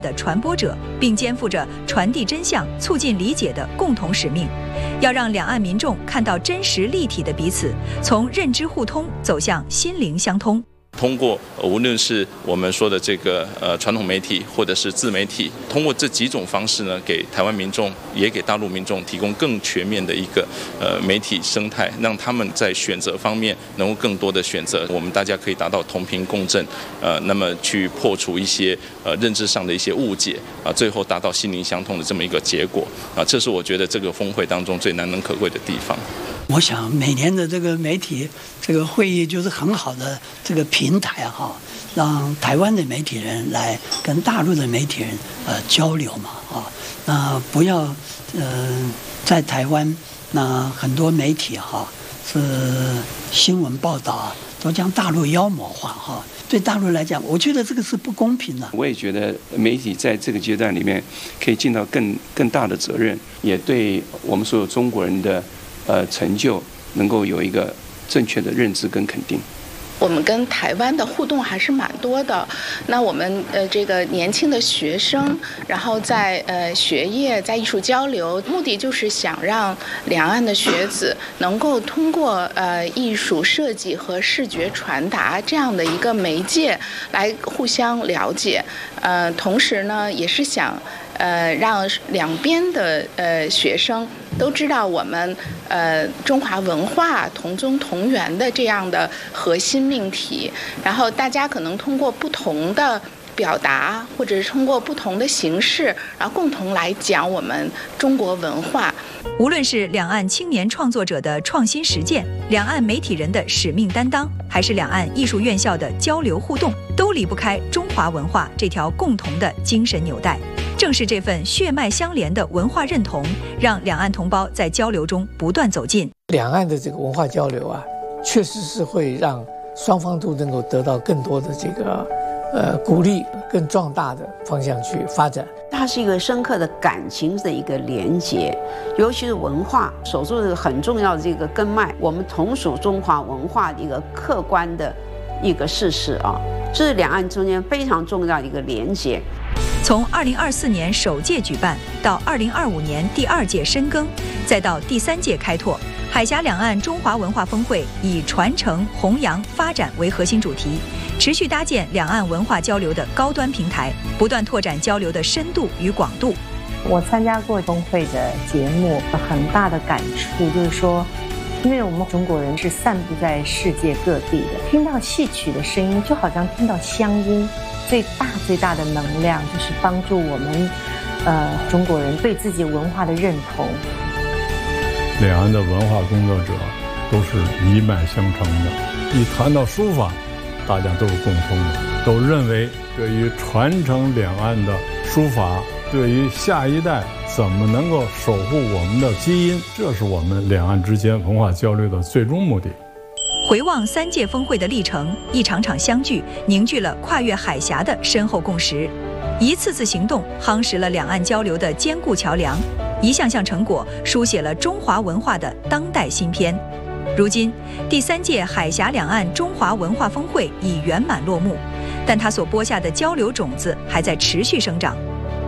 的传播者，并肩负着传递真相、促进理解的共同使命，要让两岸民众看到真实立体的彼此，从认知互通走向心灵相通。 通过无论是我们说的这个传统媒体或者是自媒体，通过这几种方式呢，给台湾民众也给大陆民众提供更全面的一个媒体生态，让他们在选择方面能够更多的选择，我们大家可以达到同频共振，那么去破除一些认知上的一些误解最后达到心灵相通的这么一个结果这是我觉得这个峰会当中最难能可贵的地方。 我想每年的这个媒体这个会议就是很好的这个平台让台湾的媒体人来跟大陆的媒体人交流嘛那不要在台湾那很多媒体是新闻报道都将大陆妖魔化对大陆来讲，我觉得这个是不公平的。 我也觉得媒体在这个阶段里面可以尽到更大的责任，也对我们所有中国人的成就能够有一个正确的认知跟肯定。 我们跟台湾的互动还是蛮多的。那我们这个年轻的学生，然后在学业、在艺术交流，目的就是想让两岸的学子能够通过艺术设计和视觉传达这样的一个媒介来互相了解。同时呢，也是想让两边的学生都知道我们中华文化同宗同源的这样的核心命题，然后大家可能通过不同的表达，或者是通过不同的形式，然后共同来讲我们中国文化。 无论是两岸青年创作者的创新实践，两岸媒体人的使命担当，还是两岸艺术院校的交流互动，都离不开中华文化这条共同的精神纽带。正是这份血脉相连的文化认同，让两岸同胞在交流中不断走近。 两岸的这个文化交流确实是会让双方都能够得到更多的这个鼓励，更壮大的方向去发展。 它是一个深刻的感情的一个连结，尤其是文化守住这个很重要的这个根脉，我们同属中华文化的一个客观的一个事实这是两岸中间非常重要的一个连结。 从2024年首届举办到2025年第2届深耕，再到第3届开拓，海峡两岸中华文化峰会以传承、弘扬、发展为核心主题，持续搭建两岸文化交流的高端平台，不断拓展交流的深度与广度。 我参加过峰会的节目，很大的感触就是说，因为我们中国人是散布在世界各地的，听到戏曲的声音就好像听到乡音，最大的能量就是帮助我们中国人对自己文化的认同。 两岸的文化工作者都是一脉相承的，一谈到书法，大家都是共通的，都认为对于传承两岸的书法，对于下一代怎么能够守护我们的基因，这是我们两岸之间文化交流的最终目的。 回望3届峰会的历程，一场场相聚凝聚了跨越海峡的深厚共识，一次次行动夯实了两岸交流的坚固桥梁，一项项成果书写了中华文化的当代新篇。如今第3届海峡两岸中华文化峰会已圆满落幕，但它所播下的交流种子还在持续生长。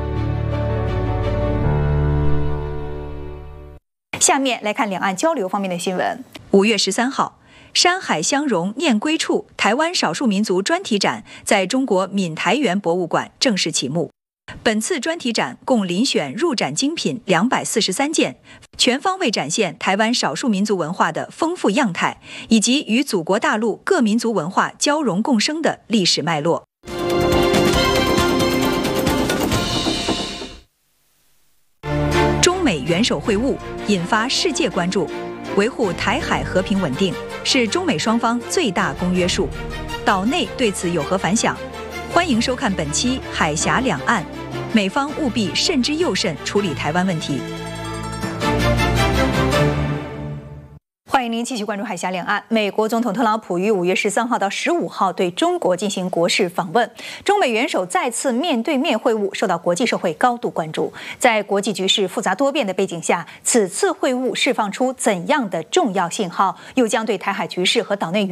下面来看两岸交流方面的新闻。 5月13号，山海相融念归处台湾少数民族专题展在中国闽台园博物馆正式启幕。本次专题展共遴选入展精品243件，全方位展现台湾少数民族文化的丰富样态，以及与祖国大陆各民族文化交融共生的历史脉络。中美元首会晤引发世界关注，维护台海和平稳定是中美双方最大公约数。岛内对此有何反响？欢迎收看本期《海峡两岸》，美方务必慎之又慎处理台湾问题。 欢迎您继续关注海峡两岸。美国总统特朗普于5月13号到15号对中国进行国事访问，中美元首再次面对面会晤，受到国际社会高度关注。在国际局势复杂多变的背景下，此次会晤释放出怎样的重要信号？又将对台海局势和岛内